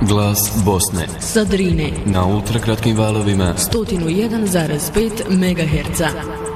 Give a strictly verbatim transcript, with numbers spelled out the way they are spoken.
Glas Bosne. Sa Drine. Na ultrakratkim valovima. sto jedan zarez pet megaherca.